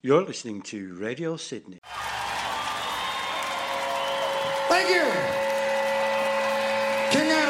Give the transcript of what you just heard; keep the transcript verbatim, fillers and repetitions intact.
You're listening to Radio Sydney. Thank you. King